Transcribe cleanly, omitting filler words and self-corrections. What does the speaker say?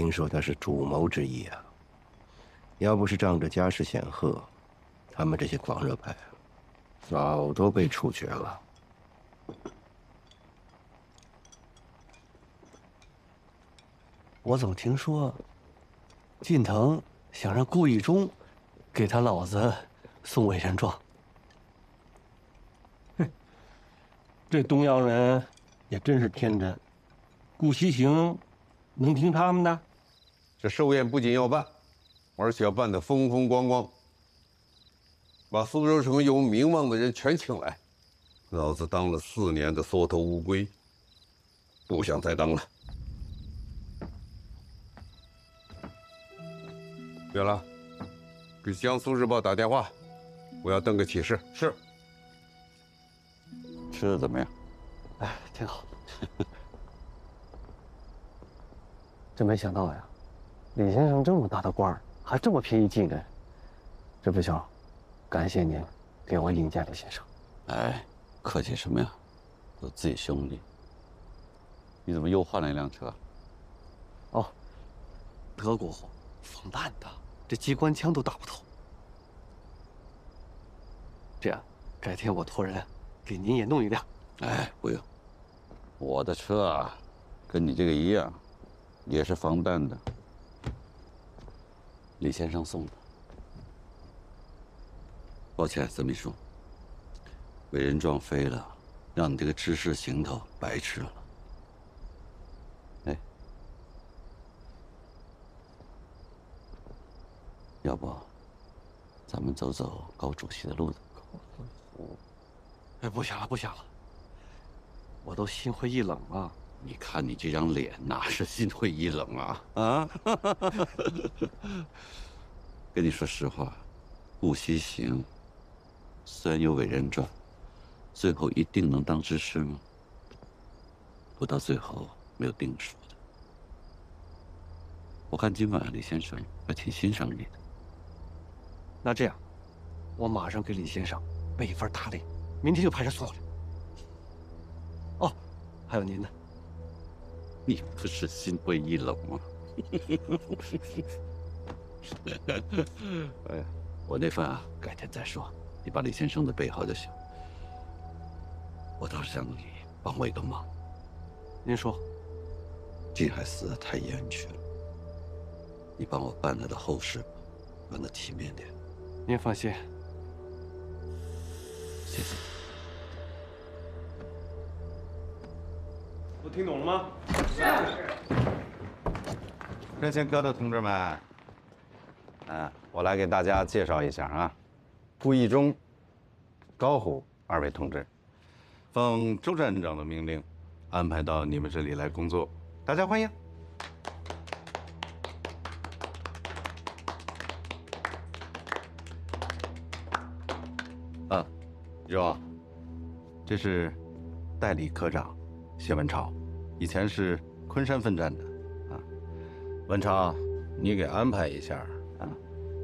听说他是主谋之一啊。要不是仗着家世显赫，他们这些狂热派早都被处决了。 我总听说，近藤想让顾一中给他老子送委任状。哼，这东洋人也真是天真，顾西行能听他们的？ 这寿宴不仅要办，而且要办得风风光光，把苏州城有名望的人全请来。老子当了4年的缩头乌龟，不想再当了。对了，给江苏日报打电话，我要登个启事。是。 吃的怎么样？ 哎，挺好。真没想到呀，李先生这么大的官儿，还这么便宜进人。这不行，感谢您给我引荐李先生。 哎，客气什么呀？都自己兄弟。你怎么又换了一辆车？ 哦，德国货，防弹的，这机关枪都打不透。这样，改天我托人给您也弄一辆。 哎，不用，我的车啊，跟你这个一样，也是防弹的。李先生送的。抱歉，曾秘书，委任状飞了，让你这个知识行头白吃了。哎，要不咱们走走高主席的路子？ 哎，不行了，不行了，我都心灰意冷了。 你看你这张脸，哪是心灰意冷啊？啊！跟你说实话，顾西行虽然有委任状，最后一定能当知事吗？不到最后没有定数的。我看今晚李先生还挺欣赏你的。 那这样，我马上给李先生备一份大礼，明天就派人送过来。哦，还有您呢。 你不是心灰意冷吗？哎呀，我那份啊，改天再说，你把李先生的备好就行。我倒是想你帮我一个忙。 您说。 金海死得太冤屈了，你帮我办他的后事吧，办得体面点。 您放心。 谢谢。 都听懂了吗？ 是。 热线科的同志们，我来给大家介绍一下啊，顾一中、高虎2位同志，奉周站长的命令，安排到你们这里来工作，大家欢迎。一中，这是代理科长谢文超，以前是昆山分站的啊。文超，你给安排一下，